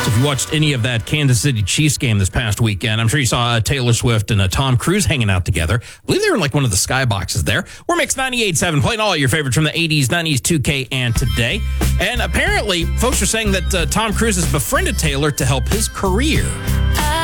So if you watched any of that Kansas City Chiefs game this past weekend, I'm sure you saw Taylor Swift and Tom Cruise hanging out together. I believe they were in like one of the skyboxes there. We're Mix 98.7, playing all your favorites from the 80s, 90s, 2K, and today. And apparently, folks are saying that Tom Cruise has befriended Taylor to help his career.